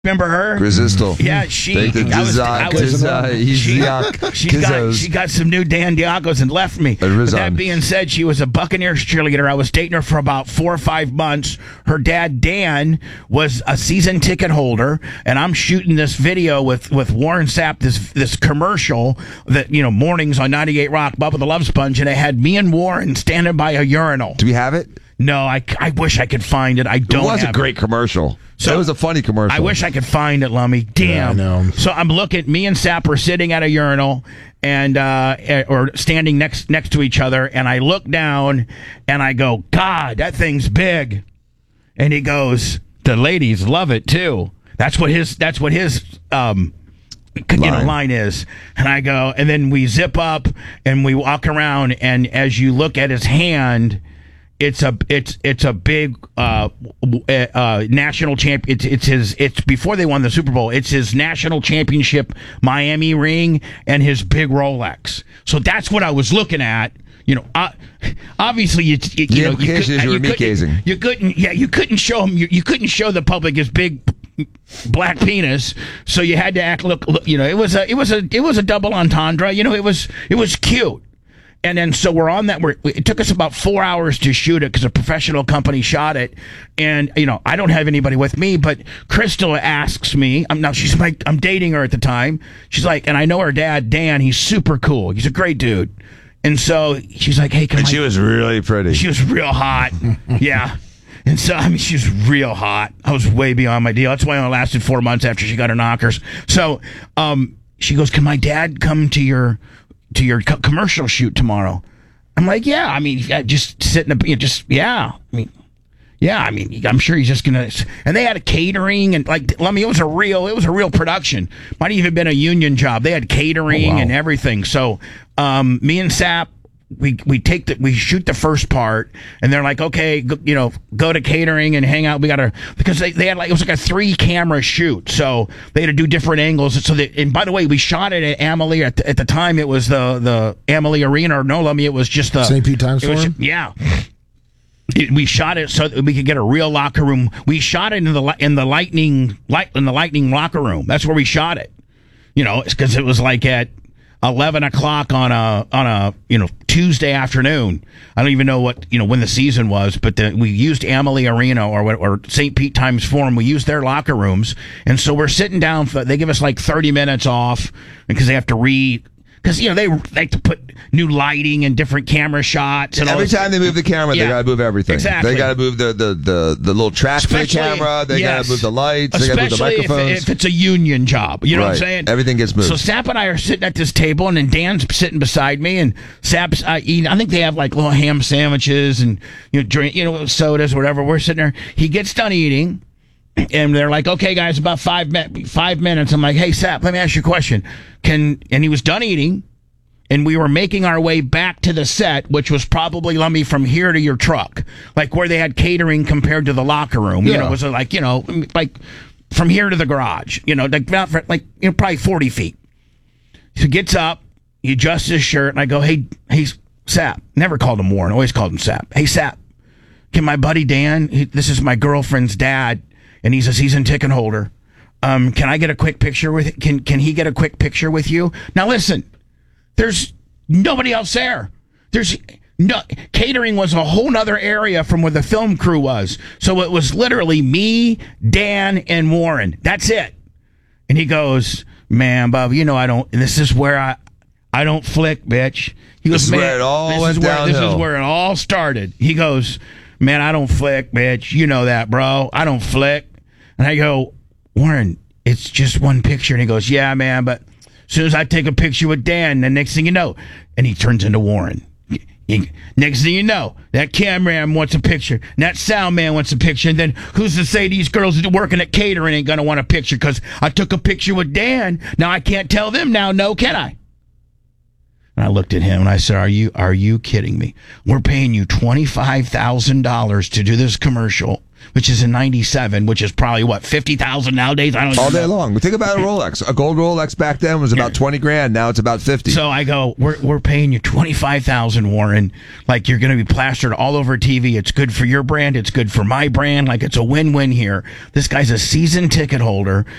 Remember her? Grizzistel. Yeah, she. Take the She got some new Dan Diacos and left me. With that being said, she was a Buccaneers cheerleader. I was dating her for about 4 or 5 months. Her dad, Dan, was a season ticket holder, and I'm shooting this video with Warren Sapp, this commercial that, mornings on 98 Rock, Bubba the Love Sponge, and it had me and Warren standing by a urinal. Do we have it? No, I wish I could find it. I don't. It was a great commercial. So it was a funny commercial. I wish I could find it, Lummy. Damn. Yeah, I know. So I'm looking. Me and Sapp were sitting at a urinal and or standing next to each other, and I look down and I go, God, that thing's big. And he goes, the ladies love it too. That's what his line is. And I go, and then we zip up and we walk around, and as you look at his hand, it's a big national champ. It's before they won the Super Bowl. It's his national championship Miami ring and his big Rolex. So that's what I was looking at. Obviously, you couldn't show him. You couldn't show the public his big black penis. So you had to act. Look. It was a double entendre. It was cute. And then, so we're on that. It took us about 4 hours to shoot it because a professional company shot it. And, I don't have anybody with me, but Crystal asks me, I'm dating her at the time. She's like, and I know her dad, Dan, he's super cool. He's a great dude. And so she's like, hey, she was really pretty. She was real hot. Yeah. And so, she was real hot. I was way beyond my deal. That's why I only lasted 4 months after she got her knockers. So, she goes, can my dad come to your commercial shoot tomorrow? I'm like, yeah. Just sitting I'm sure he's just gonna. And they had a catering and it was a real production. Might have even been a union job. They had catering and everything. So, me and Sapp, we shoot the first part, and they're like, okay, go to catering and hang out. Because they had it was like a 3-camera shoot, so they had to do different angles. And by the way, we shot it at Amalie at the time. It was the Amalie Arena, or no, it was just the St. Pete Times Forum. Yeah. We shot it so that we could get a real locker room. We shot it in the Lightning locker room. That's where we shot it. Because it was like at 11 o'clock on a Tuesday afternoon. I don't even know what when the season was, but we used Amalie Arena or St. Pete Times Forum. We used their locker rooms, and so we're sitting down. They give us like 30 minutes off because they have to because they like to put new lighting and different camera shots. And every time they move the camera, they got to move everything. Exactly. They got to move the little track for the camera. They got to move the lights. They got to move the microphones. If it's a union job, you know what I'm saying? Everything gets moved. So Sapp and I are sitting at this table, and then Dan's sitting beside me, and Sapp's eating. I think they have like little ham sandwiches and drink, sodas or whatever. We're sitting there. He gets done eating. And they're like, okay, guys, about 5 minutes. I'm like, hey, Sapp, let me ask you a question. And he was done eating, and we were making our way back to the set, which was probably, Lummy, from here to your truck, like where they had catering compared to the locker room. Yeah. It was like from here to the garage, probably 40 feet. So he gets up, he adjusts his shirt, and I go, hey, Sapp. Never called him Warren, always called him Sapp. Hey, Sapp, can my buddy Dan, this is my girlfriend's dad, and he's a season ticket holder. Can I get a quick picture with? Can he get a quick picture with you? Now listen, there's nobody else there. Catering was a whole nother area from where the film crew was. So it was literally me, Dan, and Warren. That's it. And he goes, man, Bob, I don't. And this is where I don't flick, bitch. He goes, this is where it all went downhill. This is where it all started. He goes, man, I don't flick, bitch. You know that, bro. I don't flick. And I go, Warren, it's just one picture. And he goes, yeah, man, but as soon as I take a picture with Dan, the next thing you know, and he turns into Warren. Next thing you know, that cameraman wants a picture, and that sound man wants a picture, and then who's to say these girls working at catering ain't going to want a picture because I took a picture with Dan. Now I can't tell them now, no, can I? And I looked at him and I said, are you kidding me? We're paying you $25,000 to do this commercial. which is a 97, which is probably what, 50,000 nowadays. I don't know. All day long. Think about a Rolex. A gold Rolex back then was about 20 grand. Now it's about 50. So I go, we're paying you 25,000, Warren. Like, you're going to be plastered all over TV. It's good for your brand. It's good for my brand. Like, it's a win-win here. This guy's a season ticket holder.